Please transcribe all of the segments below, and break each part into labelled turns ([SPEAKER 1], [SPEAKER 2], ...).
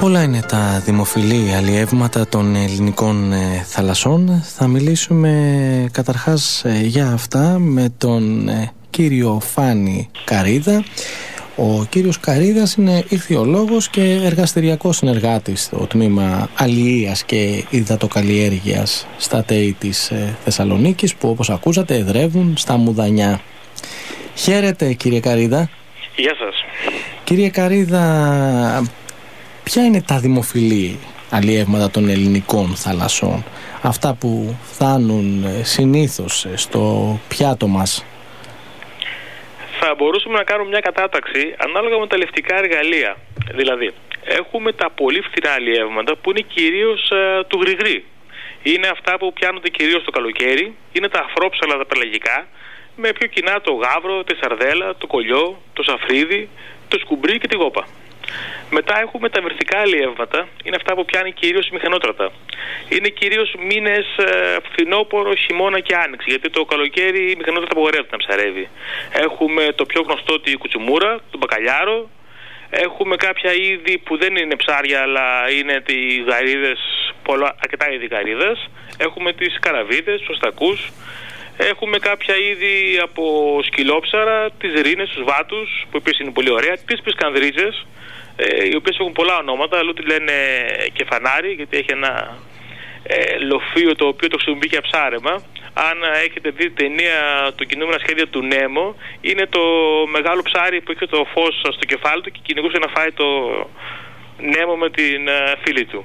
[SPEAKER 1] Πολλά είναι τα δημοφιλή αλλιεύματα των ελληνικών θαλασσών. Θα μιλήσουμε καταρχάς για αυτά με τον κύριο Φάνη Καρίδα. Ο κύριος Καρίδας είναι ηχθειολόγος και εργαστηριακός συνεργάτης στο τμήμα αλλιείας και υδατοκαλλιέργειας στα ΤΕΗ της Θεσσαλονίκης, που όπως ακούσατε εδρεύουν στα Μουδανιά. Χαίρετε κύριε Καρίδα.
[SPEAKER 2] Γεια σας.
[SPEAKER 1] Κύριε Καρίδα, ποια είναι τα δημοφιλή αλλιεύματα των ελληνικών θαλασσών, αυτά που φτάνουν συνήθως στο πιάτο μας?
[SPEAKER 2] Θα μπορούσαμε να κάνουμε μια κατάταξη ανάλογα με τα λευτικά εργαλεία. Δηλαδή, έχουμε τα πολύ φθηνά αλλιεύματα που είναι κυρίως του γρηγρή. Είναι αυτά που πιάνονται κυρίως το καλοκαίρι, είναι τα αφρόψαλα τα πελαγικά, με πιο κοινά το γάβρο, τη σαρδέλα, το κολλιό, το σαφρίδι, το σκουμπρί και τη γόπα. Μετά έχουμε τα βερθικά αλλιεύματα, είναι αυτά που πιάνει κυρίως μηχανότρατα. Είναι κυρίως μήνες φθινόπωρο, χειμώνα και άνοιξη, γιατί το καλοκαίρι η μηχανότρατα απογορεύεται να ψαρεύει. Έχουμε το πιο γνωστό τη κουτσουμούρα, τον μπακαλιάρο. Έχουμε κάποια είδη που δεν είναι ψάρια, αλλά είναι οι γαρίδες, αρκετά είδη γαρίδες. Έχουμε τις καραβίδες, τους οστακούς. Έχουμε κάποια είδη από σκυλόψαρα, τις ρήνες, τους βάτους, που επίσης είναι πολύ ωραία, τις πισκανδρίζες, οι οποίες έχουν πολλά ονόματα, αλλού τη λένε και φανάρι, γιατί έχει ένα λοφείο το οποίο το χρησιμοποιεί για ψάρεμα. Αν έχετε δει ταινία το κινούμενα σχέδια του Νέμο, είναι το μεγάλο ψάρι που είχε το φως στο κεφάλι του και κυνηγούσε να φάει το Νέμο με την φίλη του.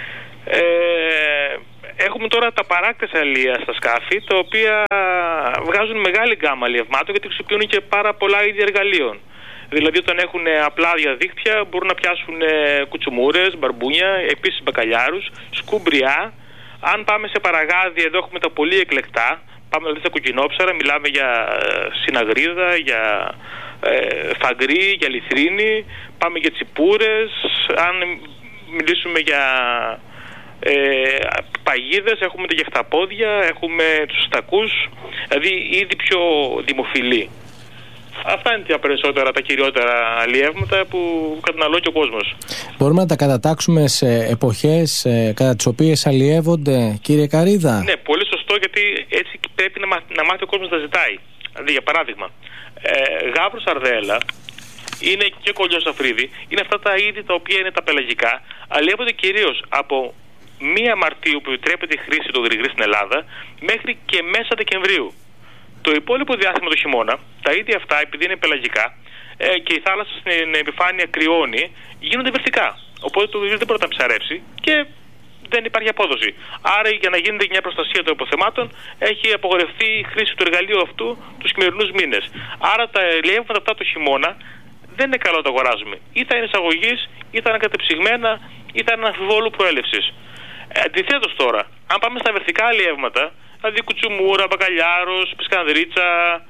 [SPEAKER 2] Έχουμε τώρα τα παράκτες αλίας στα σκάφη, τα οποία βγάζουν μεγάλη γκάμα αλλιευμάτων, γιατί χρησιμοποιούν και πάρα πολλά είδη εργαλείων. Δηλαδή, όταν έχουν απλά διαδίκτυα, μπορούν να πιάσουν κουτσουμούρες, μπαρμπούνια, επίσης μπακαλιάρους, σκουμπριά. Αν πάμε σε παραγάδι, εδώ έχουμε τα πολύ εκλεκτά. Πάμε δηλαδή στα κοκκινόψαρα, μιλάμε για συναγρίδα, για φαγκρί, για λιθρίνη. Πάμε για τσιπούρες. Αν μιλήσουμε για παγίδες, έχουμε τα γεφταπόδια, έχουμε τους στακούς, δηλαδή ήδη πιο δημοφιλή. Αυτά είναι τα περισσότερα, τα κυριότερα αλλιεύματα που καταναλώνει και ο κόσμος.
[SPEAKER 1] Μπορούμε να τα κατατάξουμε σε εποχές κατά τις οποίες αλλιεύονται, κύριε Καρίδα?
[SPEAKER 2] Ναι, πολύ σωστό, γιατί έτσι πρέπει να μάθει ο κόσμος να ζητάει. Δηλαδή, για παράδειγμα, γάβρο σαρδέλα είναι και κολλιό σαφρίδι, είναι αυτά τα είδη τα οποία είναι τα πελαγικά, αλλιεύονται κυρίως από 1 Μαρτίου που επιτρέπεται η χρήση του γρηγρή στην Ελλάδα μέχρι και μέσα Δεκεμβρίου. Το υπόλοιπο διάστημα του χειμώνα, τα είδη αυτά, επειδή είναι πελαγικά και η θάλασσα στην επιφάνεια κρυώνει, γίνονται βερθικά. Οπότε το γρηγρή δεν μπορεί να ψαρέψει και δεν υπάρχει απόδοση. Άρα, για να γίνεται μια προστασία των αποθεμάτων, έχει απογορευτεί η χρήση του εργαλείου αυτού τους χειμερινούς μήνες. Άρα, τα αλλιεύματα αυτά το χειμώνα δεν είναι καλό να τα αγοράζουμε. Ή θα είναι εισαγωγής, ή θα είναι κατεψυγμένα, ή θα είναι αμφιβόλου προέλευσης. Αντιθέτως τώρα, αν πάμε στα βερθικά αλλιεύματα, δηλαδή κουτσουμούρα, μπακαλιάρος, πισκανδρίτσα,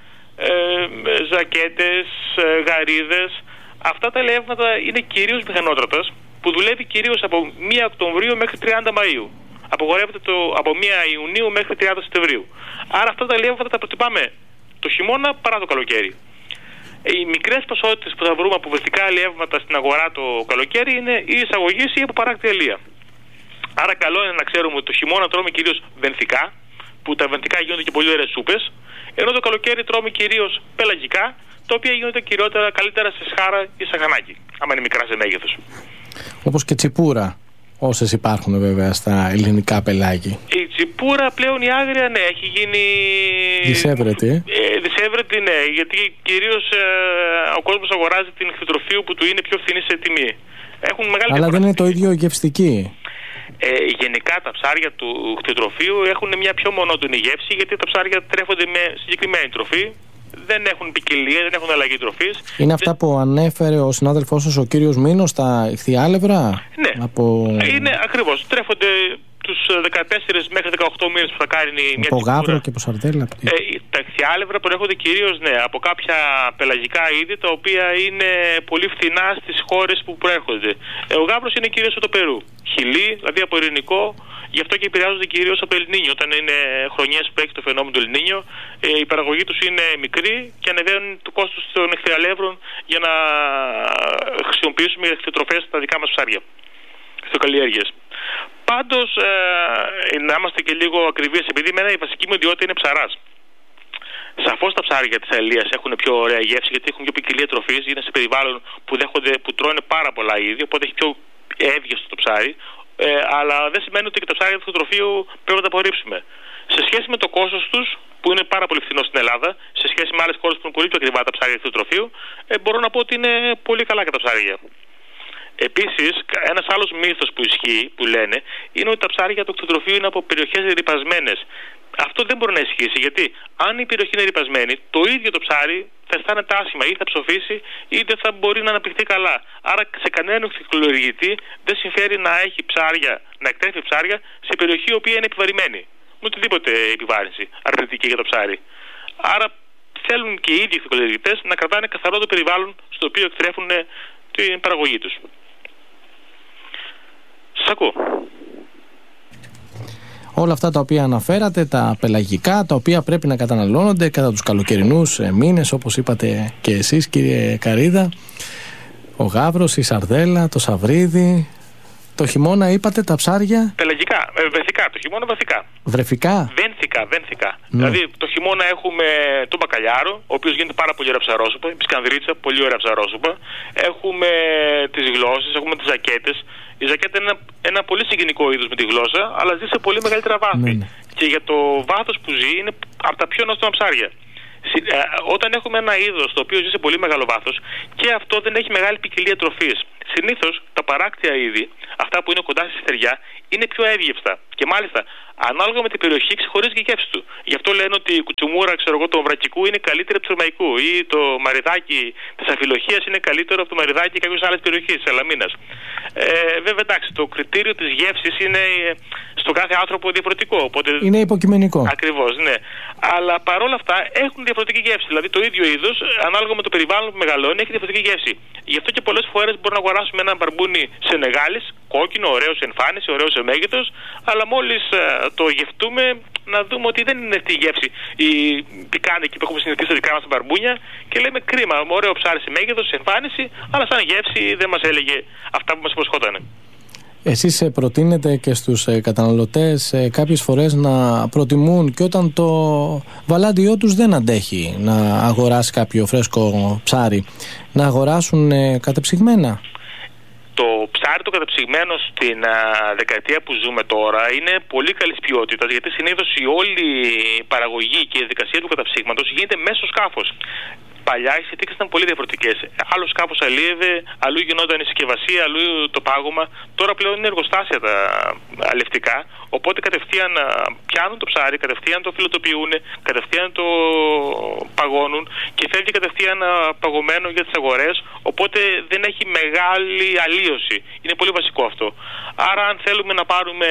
[SPEAKER 2] ζακέτες, γαρίδες, αυτά τα αλλιεύματα είναι κυρίως μηχανότρατας, που δουλεύει κυρίως από 1 Οκτωβρίου μέχρι 30 Μαΐου. Απογορεύεται από 1 Ιουνίου μέχρι 30 Σεπτεμβρίου. Άρα αυτά τα αλλιεύματα τα προτιμάμε το χειμώνα παρά το καλοκαίρι. Οι μικρές ποσότητες που θα βρούμε από βερθικά αλλιεύματα στην αγορά το καλοκαίρι είναι ή εισαγωγής ή από παράκτη αλία. Άρα καλό είναι να ξέρουμε ότι το χειμώνα τρώμε κυρίως βενθικά, που τα βενθικά γίνονται και πολύ ωραίες σούπες, ενώ το καλοκαίρι τρώμε κυρίως πελαγικά, τα οποία γίνονται κυριότερα καλύτερα σε σχάρα ή σαγανάκι, άμα είναι μικρά σε μέγεθος. Όπως και τσιπούρα, όσες υπάρχουν βέβαια στα ελληνικά πελάγη. Η τσιπούρα πλέον η άγρια, ναι, έχει γίνει
[SPEAKER 1] δισεύρετη.
[SPEAKER 2] Δισεύρετη, ναι, γιατί κυρίως ο κόσμος αγοράζει την ηχθειοτροφίου που του είναι πιο φθηνή σε τιμή. Έχουν μεγάλη
[SPEAKER 1] αλλά δεν είναι το ίδιο γευστική.
[SPEAKER 2] Γενικά τα ψάρια του ηχθειοτροφείου έχουν μια πιο μονότονη γεύση, γιατί τα ψάρια τρέφονται με συγκεκριμένη τροφή, δεν έχουν ποικιλία, δεν έχουν αλλαγή τροφής.
[SPEAKER 1] Είναι αυτά που ανέφερε ο συνάδελφός σας ο κύριος Μήνος, τα ηχθιάλευρα?
[SPEAKER 2] Ναι, είναι ακριβώς, τρέφονται τους 14 μέχρι 18 μήνες που θα κάνει μια
[SPEAKER 1] από γάβρο και από σαρδέλα.
[SPEAKER 2] Τα ηχθιάλευρα προέρχονται κυρίως, ναι, από κάποια πελαγικά είδη, τα οποία είναι πολύ φθηνά στις χώρες που προέρχονται. Ο γάβρος είναι κυρίως από το Περού, Χιλή, δηλαδή από ειρηνικό, γι' αυτό και επηρεάζονται κυρίως από το Ελνίνιο. Όταν είναι χρονιές που έχει το φαινόμενο του Ελνίνιο, η παραγωγή τους είναι μικρή και ανεβαίνουν το κόστος των ηχθιαλεύρων για να χρησιμοποιήσουμε ηχθειοτροφές στα δικά μας ψάρια. ηχθειοκαλλιέργειες. Πάντως, να είμαστε και λίγο ακριβείς, επειδή εμένα η βασική μου ιδιότητα είναι ψαράς. Σαφώς τα ψάρια της αλίας έχουν πιο ωραία γεύση, γιατί έχουν πιο ποικιλία τροφής, είναι σε περιβάλλον που τρώνε πάρα πολλά είδη, οπότε έχει πιο εύγεστο το ψάρι. Αλλά δεν σημαίνει ότι και τα ψάρια του ηχθειοτροφείου πρέπει να τα απορρίψουμε. Σε σχέση με το κόστος τους, που είναι πάρα πολύ φθηνό στην Ελλάδα, σε σχέση με άλλες χώρες που είναι πολύ πιο ακριβά τα ψάρια του ηχθειοτροφείου, μπορώ να πω ότι είναι πολύ καλά και τα ψάρια. Επίσης, ένας άλλος μύθος που ισχύει, που λένε, είναι ότι τα ψάρια του ηχθειοτροφείου είναι από περιοχές ρυπασμένες. Αυτό δεν μπορεί να ισχύσει, γιατί αν η περιοχή είναι ρυπασμένη, το ίδιο το ψάρι θα αισθάνεται άσχημα, ή θα ψοφήσει, ή δεν θα μπορεί να αναπτυχθεί καλά. Άρα, σε κανέναν ηχθειοκαλλιεργητή δεν συμφέρει να έχει ψάρια, να εκτρέφει ψάρια σε περιοχή η οποία είναι επιβαρημένη. Με οτιδήποτε επιβάρυνση αρνητική για το ψάρι. Άρα, θέλουν και οι ίδιοι ηχθειοκαλλιεργητές να κρατάνε καθαρό το περιβάλλον στο οποίο εκτρέφουν την παραγωγή τους. Σας ακούω.
[SPEAKER 1] Όλα αυτά τα οποία αναφέρατε, τα πελαγικά, τα οποία πρέπει να καταναλώνονται κατά τους καλοκαιρινούς μήνες, όπως είπατε και εσείς, κύριε Καρίδα, ο γάβρος, η σαρδέλα, το σαβρίδι. Το χειμώνα είπατε τα ψάρια.
[SPEAKER 2] Πελαγικά, βρεφικά, το χειμώνα βρεφικά.
[SPEAKER 1] Βρεφικά.
[SPEAKER 2] Βένθηκα. Δηλαδή το χειμώνα έχουμε τον μπακαλιάρο, ο οποίος γίνεται πάρα πολύ ωραία ψαρόσουπα, η πισκανδρίτσα, πολύ ωραία ψαρόσουπα. Έχουμε τις γλώσσες, έχουμε τις ζακέτες. Η ζακέτα είναι ένα πολύ συγγενικό είδος με τη γλώσσα, αλλά ζει σε πολύ μεγαλύτερα βάθη. Ναι. Και για το βάθος που ζει είναι από τα πιο νόστιμα ψάρια. Όταν έχουμε ένα είδος το οποίο ζει σε πολύ μεγάλο βάθος, και αυτό δεν έχει μεγάλη ποικιλία τροφής. Συνήθως τα παράκτια είδη, αυτά που είναι κοντά στη στεριά, είναι πιο εύγευστα. Και μάλιστα, ανάλογα με την περιοχή, ξεχωρίζει και η γεύση του. Γι' αυτό λένε ότι η κουτσουμούρα, του βρακικού είναι καλύτερη από του ρωμαϊκού, ή το μαριδάκι της Αφιλοχίας είναι καλύτερο από το μαριδάκι κάποιες άλλες περιοχές της Σαλαμίνας. Βέβαια, εντάξει, το κριτήριο της γεύσης είναι στον κάθε άνθρωπο διαφορετικό. Οπότε... είναι
[SPEAKER 1] υποκειμενικό.
[SPEAKER 2] Ακριβώς, ναι. Αλλά παρόλα αυτά έχουν διαφορετική γεύση. Δηλαδή, το ίδιο είδος, ανάλογα με το περιβάλλον που μεγαλώνει, έχει διαφορετική γεύση. Γι' αυτό και πολλές φορές μπορούμε να αγοράσουμε ένα μπαρμπούνι Σενεγάλης, κόκκινο, ωραίο σε εμφάνιση, ωραίο σε μέγεθος, αλλά μόλις το γευτούμε, να δούμε ότι δεν είναι αυτή η γεύση η πικάνικη που έχουμε συνηθίσει στα δικά μας τα μπαρμπούνια, και λέμε κρίμα, ωραίο ψάρι σε μέγεθος, σε εμφάνιση, αλλά σαν γεύση δεν μας έλεγε αυτά που μας υποσχότανε.
[SPEAKER 1] Εσείς προτείνετε και στους καταναλωτές κάποιες φορές να προτιμούν, και όταν το βαλάντιό τους δεν αντέχει να αγοράσει κάποιο φρέσκο ψάρι, να αγοράσουν κατεψυγμένα.
[SPEAKER 2] Το ψάρι το κατεψυγμένο στην δεκαετία που ζούμε τώρα είναι πολύ καλής ποιότητας, γιατί συνήθως η όλη παραγωγή και η διαδικασία του καταψύγματος γίνεται μέσω στο σκάφος. Παλιά οι συνθήκες ήταν πολύ διαφορετικές. Άλλο σκάφος αλίευε, αλλού γινόταν η συσκευασία, αλλού το πάγωμα. Τώρα πλέον είναι εργοστάσια τα αλευτικά. Οπότε κατευθείαν πιάνουν το ψάρι, κατευθείαν το φιλοτοποιούν, κατευθείαν το παγώνουν και φεύγει κατευθείαν παγωμένο για τις αγορές. Οπότε δεν έχει μεγάλη αλλίωση. Είναι πολύ βασικό αυτό. Άρα, αν θέλουμε να πάρουμε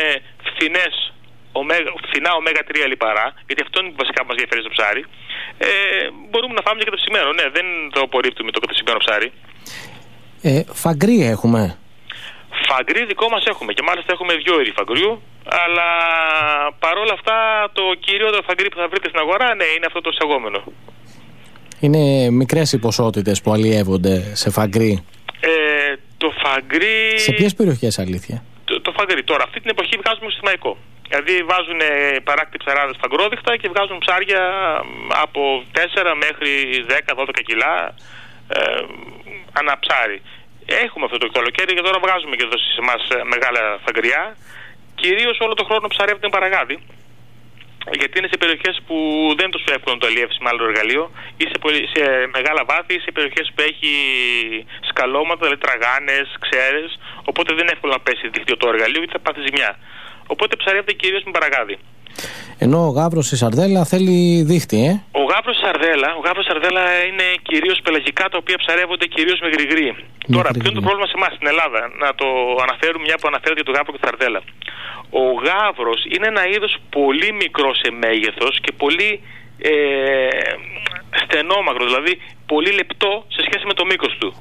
[SPEAKER 2] φθηνά ω3 λιπαρά, γιατί αυτό είναι που βασικά μας διαφέρει στο ψάρι, μπορούμε να φάμε και κατεψυγμένο. Ναι, δεν το απορρίπτουμε το κατεψυγμένο ψάρι.
[SPEAKER 1] Φαγκρί έχουμε.
[SPEAKER 2] Φαγκρί δικό μας έχουμε, και μάλιστα έχουμε 2 είδη φαγκριού, αλλά παρόλα αυτά το κυριότερο φαγκρί που θα βρείτε στην αγορά, ναι, είναι αυτό το εισαγόμενο.
[SPEAKER 1] Είναι μικρές οι ποσότητες που αλλιεύονται σε φαγκρί.
[SPEAKER 2] Το φαγκρί... Σε
[SPEAKER 1] ποιες περιοχές, αλήθεια?
[SPEAKER 2] Το φαγκρί τώρα, αυτή την εποχή βγάζουμε συστημαϊκό. Δηλαδή βάζουν παράκτη ψαράδες φαγκρόδειχτα και βγάζουν ψάρια από 4 μέχρι 10-12 κιλά ανά ψάρι. Έχουμε αυτό το καλοκαίρι και τώρα βγάζουμε και εδώ σε εμάς μεγάλα φαγκριά. Κυρίως όλο τον χρόνο ψαρεύεται με παραγάδι, γιατί είναι σε περιοχές που δεν είναι τόσο εύκολο να το αλλιεύσει με άλλο εργαλείο, ή σε μεγάλα βάθη, ή σε περιοχές που έχει σκαλώματα, δηλαδή τραγάνες, ξέρες, οπότε δεν είναι εύκολο να πέσει δικτύο το εργαλείο γιατί θα πάθει ζημιά. Οπότε ψαρεύεται κυρίως με παραγάδι.
[SPEAKER 1] Ενώ ο γάβρος η σαρδέλα θέλει δίχτυ,
[SPEAKER 2] Ο γάβρος η σαρδέλα είναι κυρίως πελαγικά, τα οποία ψαρεύονται κυρίως με γρηγρή. Τώρα, ποιο είναι το πρόβλημα σε εμάς στην Ελλάδα? Να το αναφέρουμε, μια που αναφέρεται για το γάβρο και τη σαρδέλα. Ο γάβρος είναι ένα είδος πολύ μικρό σε μέγεθος και πολύ στενόμακρο, δηλαδή πολύ λεπτό σε σχέση με το μήκος του.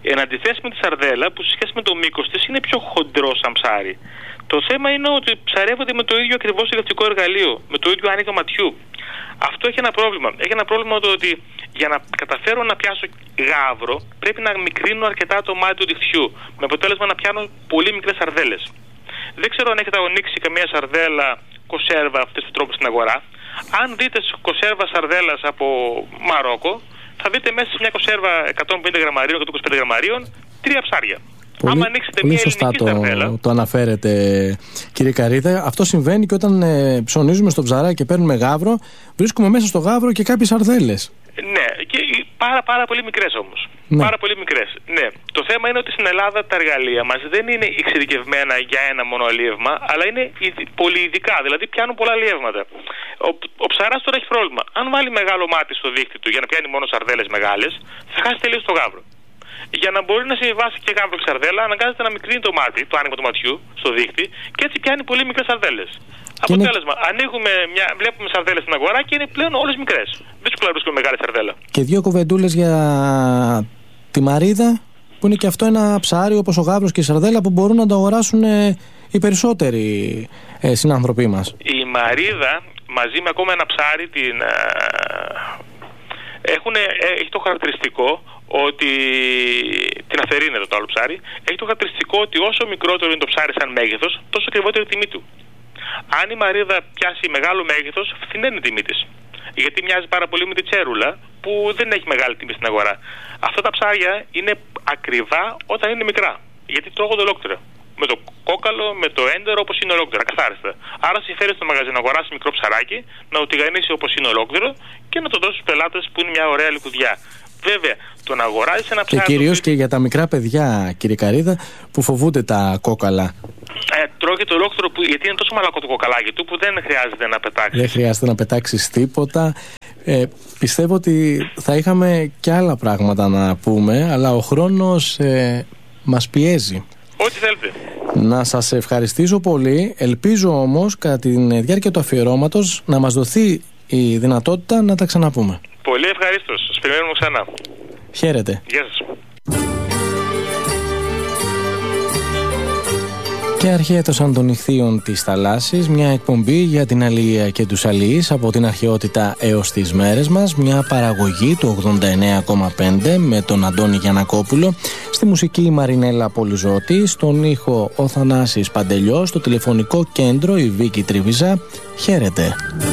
[SPEAKER 2] Εν αντιθέσει με τη σαρδέλα, που σε σχέση με το μήκος της είναι πιο χοντρό σαν ψάρι. Το θέμα είναι ότι ψαρεύονται με το ίδιο ακριβώς ηλεκτρικό εργαλείο, με το ίδιο άνοιγμα ματιού. Αυτό έχει ένα πρόβλημα. Έχει ένα πρόβλημα ότι για να καταφέρω να πιάσω γάβρο, πρέπει να μικρύνω αρκετά το μάτι του διχτυού. Με αποτέλεσμα να πιάνω πολύ μικρές σαρδέλες. Δεν ξέρω αν έχετε αγωνίξει καμία σαρδέλα κονσέρβα αυτές του τρόπου στην αγορά. Αν δείτε κονσέρβα σαρδέλας από Μαρόκο, θα δείτε μέσα σε μια κονσέρβα 150 γραμμαρίων, 125 γραμμαρίων, 3 ψάρια. Άμα ανοίξετε
[SPEAKER 1] πολύ
[SPEAKER 2] μια
[SPEAKER 1] σωστά
[SPEAKER 2] ελληνική σαρδέλα.
[SPEAKER 1] το αναφέρετε, κύριε Καρίδα. Αυτό συμβαίνει και όταν ψωνίζουμε στο ψαράκι και παίρνουμε γάβρο, βρίσκουμε μέσα στο γάβρο και κάποιες σαρδέλες.
[SPEAKER 2] Ναι, και πάρα πολύ μικρές όμως.
[SPEAKER 1] Ναι.
[SPEAKER 2] Πάρα πολύ μικρές. Ναι. Το θέμα είναι ότι στην Ελλάδα τα εργαλεία μας δεν είναι εξειδικευμένα για ένα μόνο αλίευμα, αλλά είναι πολυειδικά, δηλαδή πιάνουν πολλά αλίευματα. Ο ψαράς τώρα έχει πρόβλημα. Αν βάλει μεγάλο μάτι στο δίχτυ του για να πιάνει μόνο σαρδέλες μεγάλες, θα χάσει τελείως το γάβρο. Για να μπορεί να συμβιβάσει και γάβρο και σαρδέλα, αναγκάζεται να μικρύνει το μάτι, το άνοιγμα του ματιού, στο δίχτυ, και έτσι πιάνει πολύ μικρές σαρδέλες. Αποτέλεσμα, βλέπουμε σαρδέλες στην αγορά και είναι πλέον όλες μικρές. Δύσκολα βρίσκουμε μεγάλη σαρδέλα. Και
[SPEAKER 1] 2 κουβεντούλες για τη μαρίδα, που είναι και αυτό ένα ψάρι όπως ο γάβρος και η σαρδέλα που μπορούν να το αγοράσουν οι περισσότεροι συνάνθρωποι μας.
[SPEAKER 2] Η μαρίδα μαζί με ακόμα ένα ψάρι έχει το χαρακτηριστικό ότι την αφαιρύνεται το άλλο ψάρι, έχει το χαρακτηριστικό ότι όσο μικρότερο είναι το ψάρι σαν μέγεθος, τόσο ακριβότερη η τιμή του. Αν η μαρίδα πιάσει μεγάλο μέγεθος, φθηναίνει η τιμή της. Γιατί μοιάζει πάρα πολύ με τη τσέρουλα που δεν έχει μεγάλη τιμή στην αγορά. Αυτά τα ψάρια είναι ακριβά όταν είναι μικρά. Γιατί τρώγονται ολόκληρα. Με το κόκαλο, με το έντερο όπως είναι ολόκληρα, καθάριστα. Άρα συμφέρει στο μαγαζί να αγοράσει μικρό ψαράκι, να το τηγανίσει όπως είναι ολόκληρο και να το δώσει στους πελάτες που είναι μια ωραία λικουδιά. Βέβαια, το να αγοράζει ένα ψάρι.
[SPEAKER 1] Και κυρίως και για τα μικρά παιδιά, κύριε Καρίδα, που φοβούνται τα κόκαλα.
[SPEAKER 2] Τρώγεται ολόκληρο γιατί είναι τόσο μαλακό το κοκαλάκι του που δεν χρειάζεται να πετάξει.
[SPEAKER 1] Δεν χρειάζεται να πετάξει τίποτα. Πιστεύω ότι θα είχαμε και άλλα πράγματα να πούμε, αλλά ο χρόνος μας πιέζει.
[SPEAKER 2] Ό,τι θέλετε.
[SPEAKER 1] Να σας ευχαριστήσω πολύ. Ελπίζω όμως κατά τη διάρκεια του αφιερώματος να μας δοθεί η δυνατότητα να τα ξαναπούμε.
[SPEAKER 2] Πολύ ευχαρίστως. Σας περιμένουμε ξανά.
[SPEAKER 1] Χαίρετε.
[SPEAKER 2] Γεια σας.
[SPEAKER 1] Και αρχαίετος των ηχθείων της θαλάσσης, μια εκπομπή για την αλληλεία και τους αλληλείς από την αρχαιότητα έως τις μέρες μας, μια παραγωγή του 89,5 με τον Αντώνη Γιαννακόπουλο, στη μουσική η Μαρινέλα Πολυζώτη, στον ήχο ο Θανάσης Παντελιός, στο τηλεφωνικό κέντρο η Βίκη Τριβιζά. Χαίρετε.